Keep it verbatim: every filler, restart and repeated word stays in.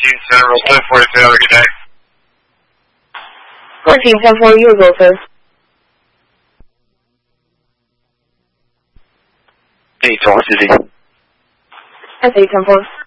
Center, ten forty-two, have a good day. fourteen ten four, you will go, sir. Hey, Talk City. S eight ten four.